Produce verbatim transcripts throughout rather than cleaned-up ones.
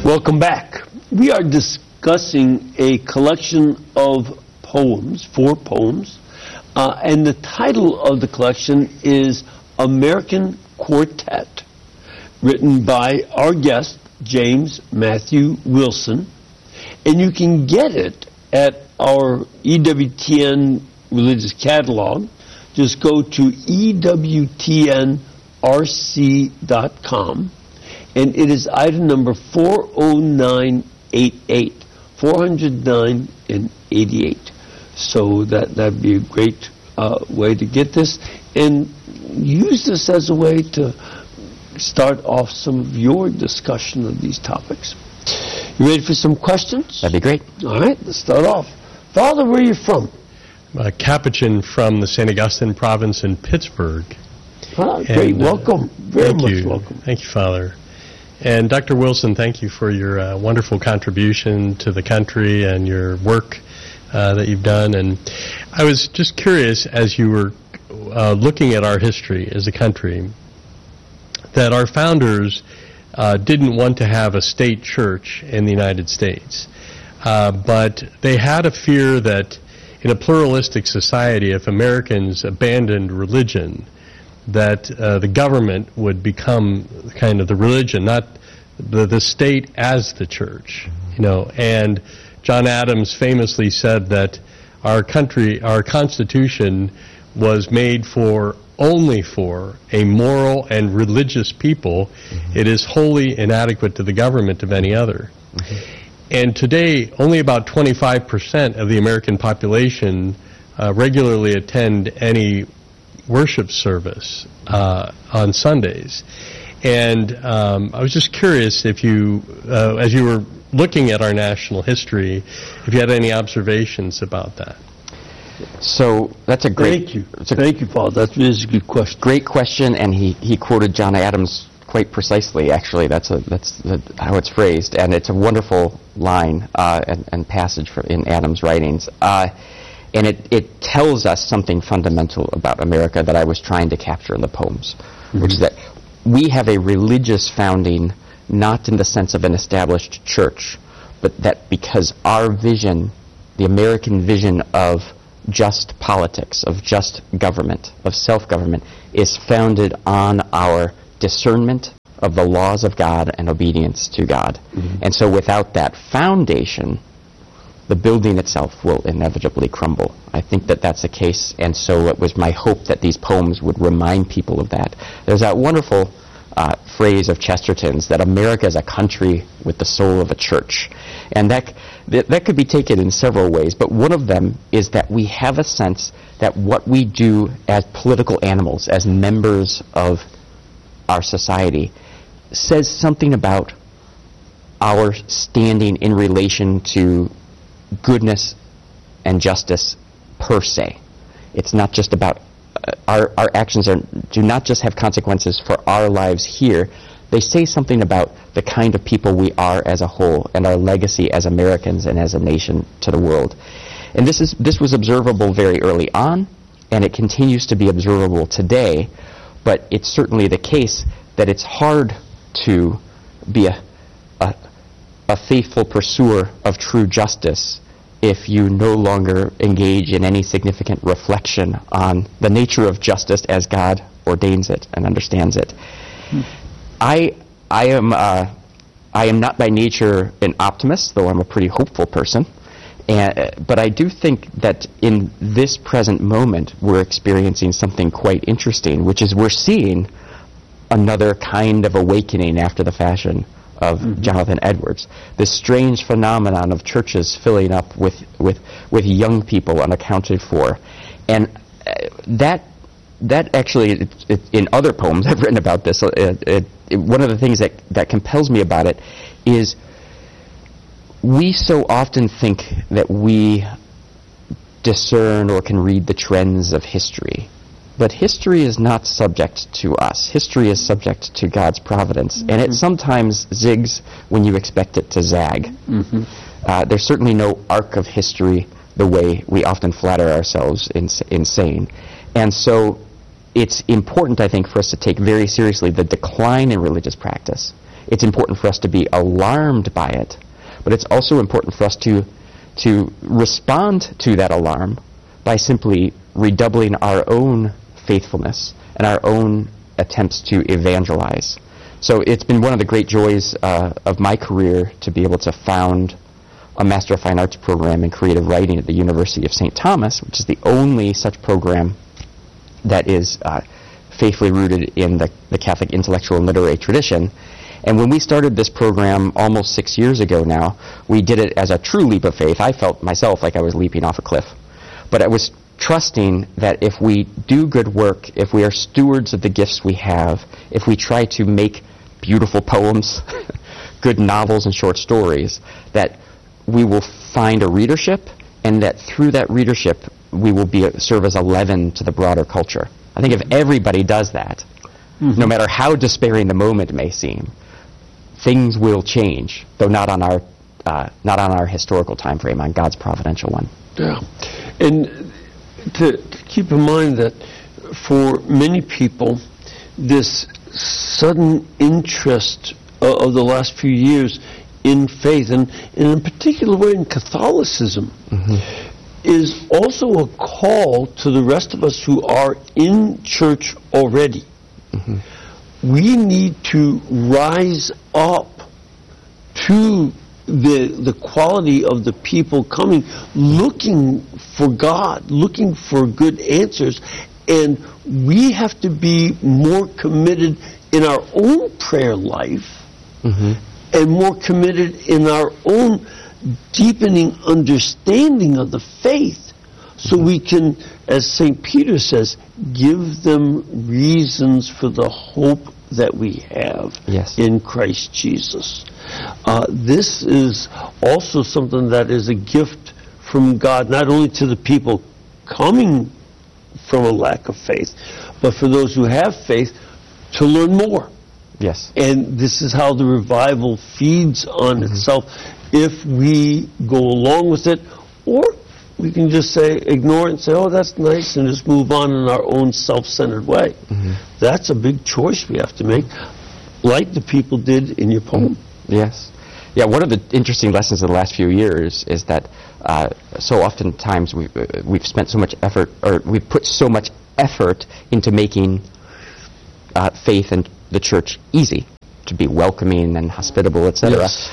Welcome back. We are discussing a collection of poems, four poems, uh, and the title of the collection is American Quartet, written by our guest, James Matthew Wilson, and you can get it at our E W T N Religious Catalog. Just go to E W T N R C dot com, and it is item number four oh nine eighty-eight, four oh nine and eighty-eight. So that that'd be a great uh, way to get this, and use this as a way to start off some of your discussion of these topics. You ready for some questions? That'd be great. All right, let's start off. Father, where are you from? Uh, Capuchin from the Saint Augustine province in Pittsburgh. Ah, great, and, uh, welcome. Very thank much you. welcome. Thank you, Father. And Doctor Wilson, thank you for your uh, wonderful contribution to the country and your work uh, that you've done. And I was just curious, as you were uh, looking at our history as a country, that our founders uh, didn't want to have a state church in the United States. Uh, but they had a fear that in a pluralistic society, if Americans abandoned religion, that uh, the government would become kind of the religion, not the, the state as the church. You know, and John Adams famously said that our country, our Constitution, was made for only for a moral and religious people. Mm-hmm. It is wholly inadequate to the government of any other. Mm-hmm. And today, only about twenty-five percent of the American population uh, regularly attend any worship service uh, on Sundays. And um, I was just curious if you, uh, as you were looking at our national history, if you had any observations about that. So that's a great... Thank you. Thank you, Paul. That's, that's a good question. Great question, and he, he quoted John Adams quite precisely, actually. That's a, that's the, how it's phrased, and it's a wonderful line uh, and, and passage for, in Adams' writings. Uh, and it, it tells us something fundamental about America that I was trying to capture in the poems, mm-hmm. which is that we have a religious founding, not in the sense of an established church, but that because our vision, the American vision of just politics, of just government, of self-government, is founded on our discernment of the laws of God and obedience to God. Mm-hmm. And so without that foundation, the building itself will inevitably crumble. I think that that's the case, and so it was my hope that these poems would remind people of that. There's that wonderful uh, phrase of Chesterton's that America is a country with the soul of a church. And that, th- that could be taken in several ways, but one of them is that we have a sense that what we do as political animals, as members of our society, says something about our standing in relation to goodness and justice per se. It's not just about uh, our our actions are, do not just have consequences for our lives here. They say something about the kind of people we are as a whole and our legacy as Americans and as a nation to the world. And this is this was observable very early on, and it continues to be observable today. But it's certainly the case that it's hard to be a, a, a faithful pursuer of true justice if you no longer engage in any significant reflection on the nature of justice as God ordains it and understands it. Hmm. I I am uh, I am not by nature an optimist, though I'm a pretty hopeful person. And, but I do think that in this present moment, we're experiencing something quite interesting, which is we're seeing another kind of awakening after the fashion of mm-hmm. Jonathan Edwards. This strange phenomenon of churches filling up with, with, with young people unaccounted for. And uh, that that actually, it, it, in other poems I've written about this, it, it, it, one of the things that, that compels me about it is we so often think that we discern or can read the trends of history. But history is not subject to us. History is subject to God's providence. Mm-hmm. And it sometimes zigs when you expect it to zag. Mm-hmm. Uh, there's certainly no arc of history the way we often flatter ourselves in, insane. And so it's important, I think, for us to take very seriously the decline in religious practice it's important for us to be alarmed by it, but it's also important for us to to respond to that alarm by simply redoubling our own faithfulness and our own attempts to evangelize. So it's been one of the great joys uh, of my career to be able to found a Master of Fine Arts program in creative writing at the University of Saint Thomas, which is the only such program that is uh, faithfully rooted in the, the Catholic intellectual and literary tradition. And when we started this program almost six years ago now, we did it as a true leap of faith. I felt myself like I was leaping off a cliff. But I was trusting that if we do good work, if we are stewards of the gifts we have, if we try to make beautiful poems, good novels and short stories, that we will find a readership, and that through that readership we will be serve as a leaven to the broader culture. I think if everybody does that, mm-hmm. no matter how despairing the moment may seem, things will change, though not on our uh, not on our historical time frame, on God's providential one. Yeah, and to, to keep in mind that for many people, this sudden interest uh, of the last few years in faith, and, and in a particular way in Catholicism, mm-hmm. is also a call to the rest of us who are in church already. Mm-hmm. We need to rise up to the the quality of the people coming, looking for God, looking for good answers, and we have to be more committed in our own prayer life, mm-hmm. and more committed in our own deepening understanding of the faith, so we can, as Saint Peter says, give them reasons for the hope that we have yes. in Christ Jesus. Uh, this is also something that is a gift from God, not only to the people coming from a lack of faith, but for those who have faith to learn more. Yes. And this is how the revival feeds on mm-hmm. itself, if we go along with it, or we can just say, ignore it and say, oh, that's nice, and just move on in our own self-centered way. Mm-hmm. That's a big choice we have to make, like the people did in your poem. Yes. Yeah, one of the interesting lessons of the last few years is that uh, so oftentimes we've, uh, we've spent so much effort, or we've put so much effort into making uh, faith and the church easy, to be welcoming and hospitable, et cetera. Yes.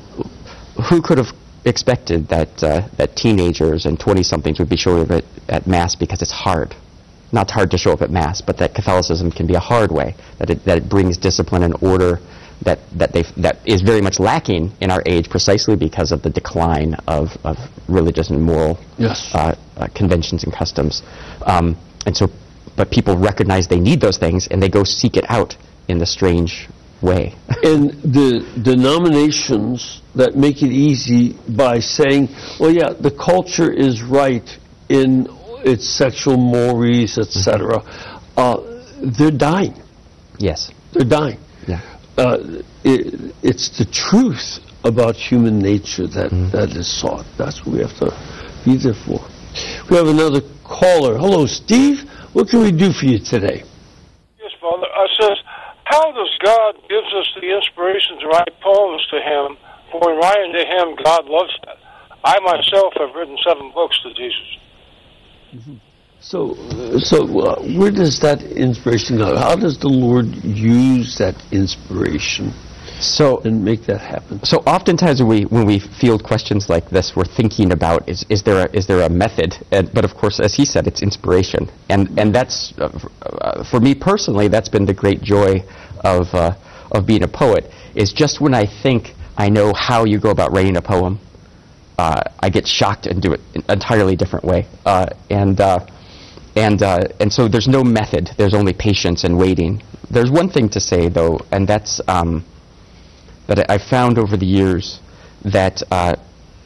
Who could have expected that uh, that teenagers and twenty-somethings would be showing up at, at Mass because it's hard? Not hard to show up at Mass, but that Catholicism can be a hard way, that it, that it brings discipline and order that that they that is very much lacking in our age, precisely because of the decline of, of religious and moral yes. uh, uh, conventions and customs. Um, and so, but people recognize they need those things, and they go seek it out in the strange way. And the denominations that make it easy by saying, well, yeah, the culture is right in its sexual mores, et cetera, mm-hmm. uh, they're dying. Yes. They're dying. Yeah. Uh, it, it's the truth about human nature that, mm-hmm. that is sought. That's what we have to be there for. We have another caller. Hello, Steve. What can we do for you today? Yes, Father. I says, how does God gives us the inspiration to write poems to Him? For in writing to Him, God loves that. I myself have written seven books to Jesus. Mm-hmm. So, so uh, where does that inspiration go? How does the Lord use that inspiration so and make that happen? So oftentimes when we when we field questions like this, we're thinking about is is there a, is there a method? And, but of course, as he said, it's inspiration, and and that's uh, uh, for me personally, that's been the great joy of uh, of being a poet. Is just when I think I know how you go about writing a poem, uh, I get shocked and do it an entirely different way, uh, and. Uh, And uh, and so there's no method. There's only patience and waiting. There's one thing to say, though, and that's um, that I found over the years that uh,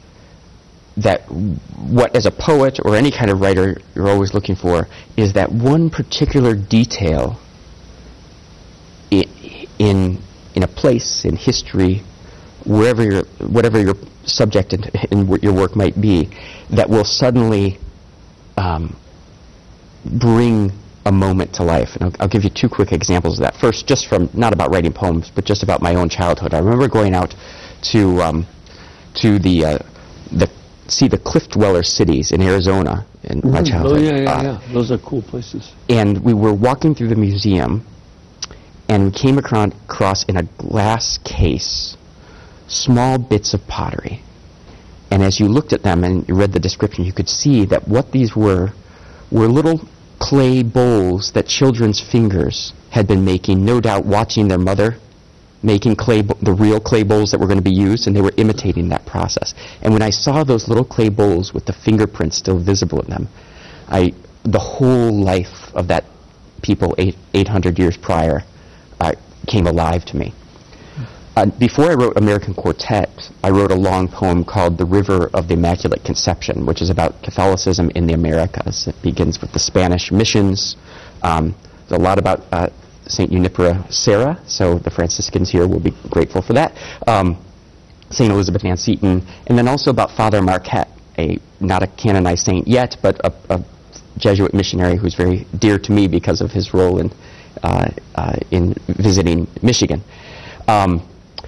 that what, as a poet or any kind of writer, you're always looking for is that one particular detail in in, in a place, in history, wherever your whatever your subject in, in your work might be, that will suddenly Um, bring a moment to life. And I'll, I'll give you two quick examples of that. First, just from, not about writing poems, but just about my own childhood. I remember going out to um, to the, uh, the see the Cliff Dweller cities in Arizona in mm-hmm. my childhood. Oh, yeah, yeah, uh, yeah. Those are cool places. And we were walking through the museum, and we came across, across in a glass case small bits of pottery. And as you looked at them and you read the description, you could see that what these were were little clay bowls that children's fingers had been making, no doubt watching their mother making clay, bo- the real clay bowls that were going to be used, and they were imitating that process. And when I saw those little clay bowls with the fingerprints still visible in them, I, the whole life of that people eight, 800 years prior uh, came alive to me. Uh, before I wrote American Quartet, I wrote a long poem called The River of the Immaculate Conception, which is about Catholicism in the Americas. It begins with the Spanish missions. Um, there's a lot about uh, Saint Junipero Serra, so the Franciscans here will be grateful for that. Um, Saint Elizabeth Ann Seton, and then also about Father Marquette, a not a canonized saint yet, but a, a Jesuit missionary who's very dear to me because of his role in uh, uh, in visiting Michigan. Um,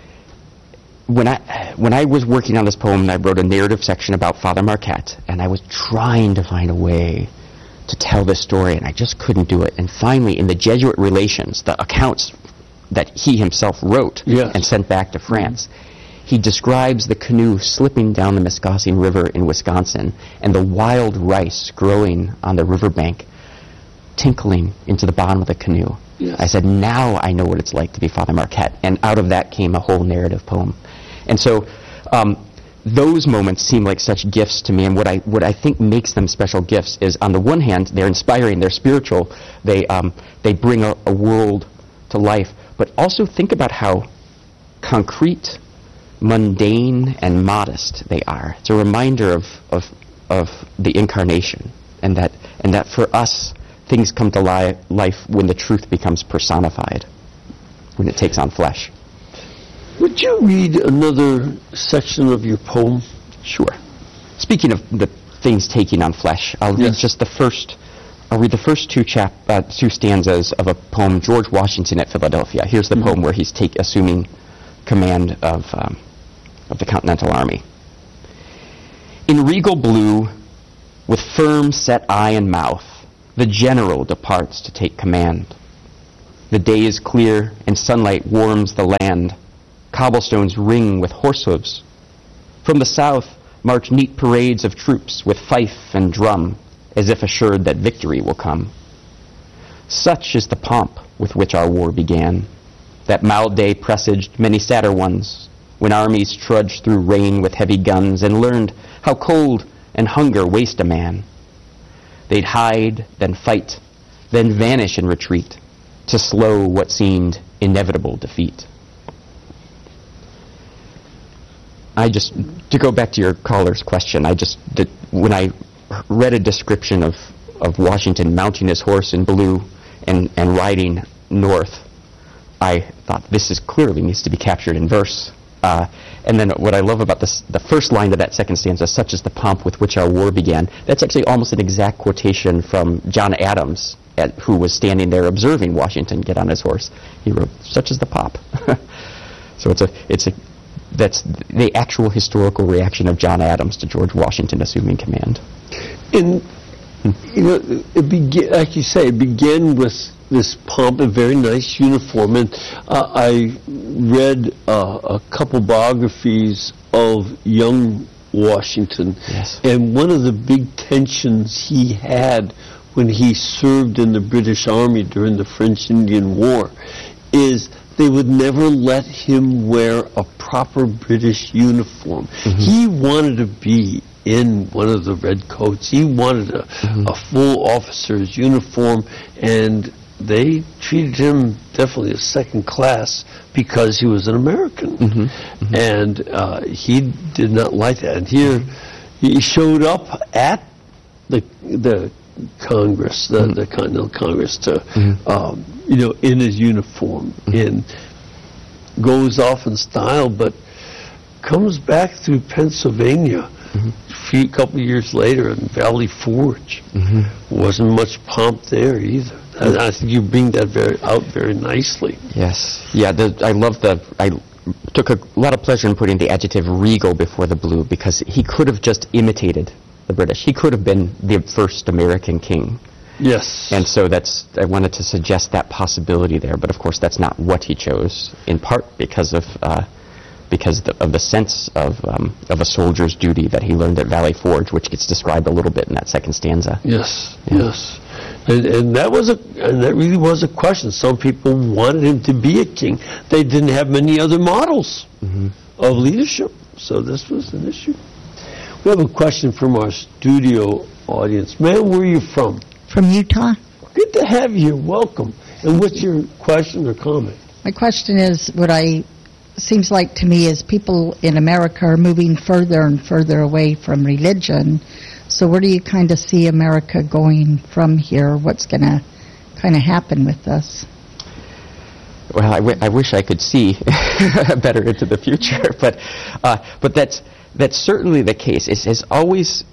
When I when I was working on this poem, I wrote a narrative section about Father Marquette, and I was trying to find a way to tell this story, and I just couldn't do it. And finally, in the Jesuit Relations, the accounts that he himself wrote yes. and sent back to France, mm-hmm. he describes the canoe slipping down the Muscogee River in Wisconsin and the wild rice growing on the riverbank, tinkling into the bottom of the canoe. Yes. I said, now I know what it's like to be Father Marquette. And out of that came a whole narrative poem. And so um, those moments seem like such gifts to me. And what I what I think makes them special gifts is, on the one hand, they're inspiring, they're spiritual, they um, they bring a, a world to life. But also think about how concrete, mundane, and modest they are. It's a reminder of of, of the incarnation, and that and that for us, things come to li- life when the truth becomes personified, when it takes on flesh. Would you read another section of your poem? Sure. Speaking of the things taking on flesh, I'll yes. read just the first. I'll read the first two chap uh, two stanzas of a poem, George Washington at Philadelphia. Here's the mm-hmm. poem where he's take assuming command of um, of the Continental Army. In regal blue, with firm set eye and mouth, the general departs to take command. The day is clear and sunlight warms the land. Cobblestones ring with horse hooves. From the south march neat parades of troops with fife and drum, as if assured that victory will come. Such is the pomp with which our war began. That mild day presaged many sadder ones, when armies trudged through rain with heavy guns and learned how cold and hunger waste a man. They'd hide, then fight, then vanish in retreat, to slow what seemed inevitable defeat. I just, to go back to your caller's question, I just, did, when I read a description of, of Washington mounting his horse in blue and, and riding north, I thought this is clearly needs to be captured in verse. Uh, and then what I love about this, the first line of that second stanza, such is the pomp with which our war began, that's actually almost an exact quotation from John Adams, at, who was standing there observing Washington get on his horse. He wrote, such is the pomp. So it's a, it's a, that's the actual historical reaction of John Adams to George Washington assuming command. And, you know, it began, like you say, it began with this pomp, a very nice uniform. And uh, I read uh, a couple biographies of young Washington. Yes. And one of the big tensions he had when he served in the British Army during the French-Indian War is they would never let him wear a proper British uniform. Mm-hmm. He wanted to be in one of the red coats. He wanted a, mm-hmm. a full officer's uniform, and they treated him definitely as second class because he was an American. Mm-hmm. Mm-hmm. And uh, he did not like that. And here he showed up at the the Congress, the, mm-hmm. the Continental Congress, to mm-hmm. um, you know, in his uniform, mm-hmm. and goes off in style, but comes back through Pennsylvania mm-hmm. a few couple years later in Valley Forge. Mm-hmm. Wasn't much pomp there either. And I think you bring that very out very nicely. Yes. Yeah, the, I love the... I took a lot of pleasure in putting the adjective regal before the blue, because he could have just imitated the British. He could have been the first American king. Yes. And so that's, I wanted to suggest that possibility there, but of course that's not what he chose, in part because of uh, because the, of the sense of um, of a soldier's duty that he learned at Valley Forge, which gets described a little bit in that second stanza. Yes, yeah. yes. And, and that was a and that really was a question. Some people wanted him to be a king. They didn't have many other models mm-hmm. of leadership, so this was an issue. We have a question from our studio audience. Ma'am, where are you from? From Utah. Good to have you. Welcome. And what's your question or comment? My question is, what I seems like to me is people in America are moving further and further away from religion. So where do you kind of see America going from here? What's going to kind of happen with us? Well, I, w- I wish I could see better into the future, but uh, but that's that's certainly the case. It's, it's always.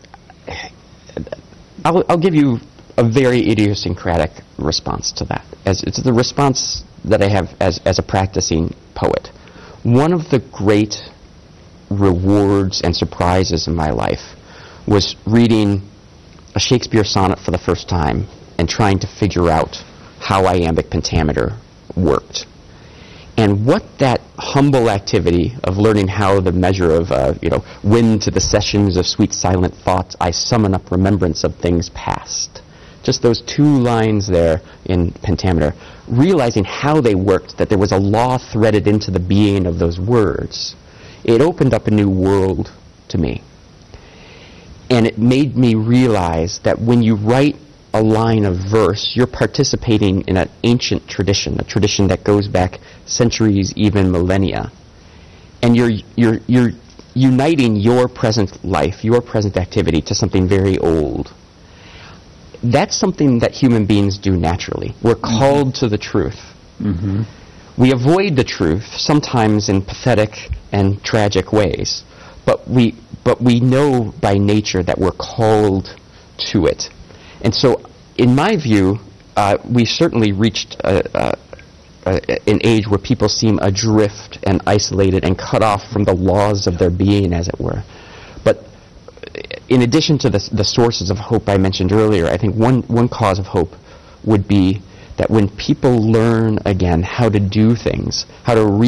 I'll, I'll give you a very idiosyncratic response to that. As it's the response that I have as as a practicing poet. One of the great rewards and surprises in my life was reading a Shakespeare sonnet for the first time and trying to figure out how iambic pentameter worked. And what that humble activity of learning how the measure of, uh, you know, wind to the sessions of sweet silent thoughts, I summon up remembrance of things past. Just those two lines there in pentameter, realizing how they worked, that there was a law threaded into the being of those words, it opened up a new world to me. And it made me realize that when you write a line of verse, you're participating in an ancient tradition, a tradition that goes back centuries, even millennia. And you're you're you're uniting your present life, your present activity to something very old. That's something that human beings do naturally. We're mm-hmm. called to the truth. Mm-hmm. We avoid the truth, sometimes in pathetic and tragic ways, but we but we know by nature that we're called to it. And so, in my view, uh, we certainly reached a, a, a, an age where people seem adrift and isolated and cut off from the laws of their being, as it were. But in addition to the, the sources of hope I mentioned earlier, I think one, one cause of hope would be that when people learn again how to do things, how to read